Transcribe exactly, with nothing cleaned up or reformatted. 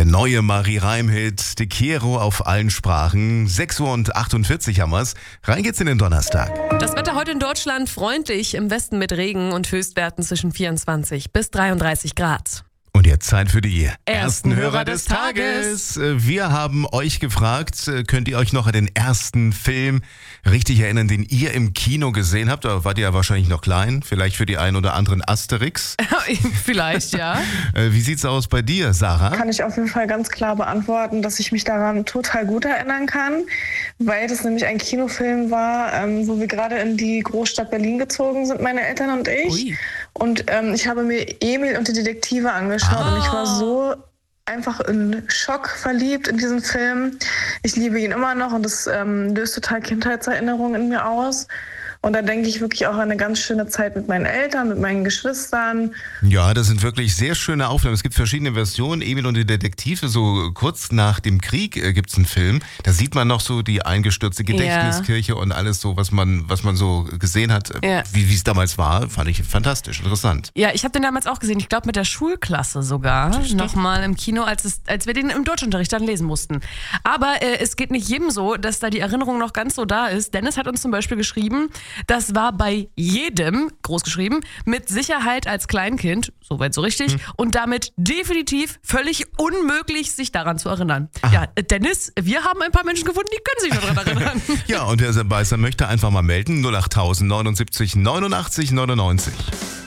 Der neue Marie Reim-Hit, Te Quiero auf allen Sprachen. sechs Uhr achtundvierzig haben wir's. Rein geht's in den Donnerstag. Das Wetter heute in Deutschland freundlich, im Westen mit Regen und Höchstwerten zwischen vierundzwanzig bis dreiunddreißig Grad. Und jetzt Zeit für die ersten, Ersten Hörer, Hörer des des Tages. Wir haben euch gefragt, könnt ihr euch noch an den ersten Film richtig erinnern, den ihr im Kino gesehen habt? Da wart ihr ja wahrscheinlich noch klein, vielleicht für die einen oder anderen Asterix. Vielleicht, ja. Wie sieht's aus bei dir, Sarah? Kann ich auf jeden Fall ganz klar beantworten, dass ich mich daran total gut erinnern kann, weil das nämlich ein Kinofilm war, ähm, wo wir gerade in die Großstadt Berlin gezogen sind, meine Eltern und ich. Ui. Und ähm, ich habe mir Emil und die Detektive angeschaut Ah. und ich war so einfach in Schock verliebt in diesen Film. Ich liebe ihn immer noch und das ähm, löst total Kindheitserinnerungen in mir aus. Und da denke ich wirklich auch an eine ganz schöne Zeit mit meinen Eltern, mit meinen Geschwistern. Ja, das sind wirklich sehr schöne Aufnahmen. Es gibt verschiedene Versionen. Emil und die Detektive, so kurz nach dem Krieg äh, gibt's einen Film. Da sieht man noch so die eingestürzte Gedächtniskirche und alles so, was man, was man so gesehen hat, äh, Ja. wie es damals war. Fand ich fantastisch, interessant. Ja, ich habe den damals auch gesehen. Ich glaube mit der Schulklasse sogar. Nochmal im Kino, als, es, als wir den im Deutschunterricht dann lesen mussten. Aber äh, es geht nicht jedem so, dass da die Erinnerung noch ganz so da ist. Dennis hat uns zum Beispiel geschrieben, das war bei jedem, groß geschrieben, mit Sicherheit als Kleinkind, soweit so richtig, hm. und damit definitiv völlig unmöglich, sich daran zu erinnern. Aha. Ja, äh, Dennis, wir haben ein paar Menschen gefunden, die können sich noch daran erinnern. Ja, und wer dabei sein möchte, einfach mal melden. null acht tausend neunundsiebzig neunundachtzig neunundneunzig.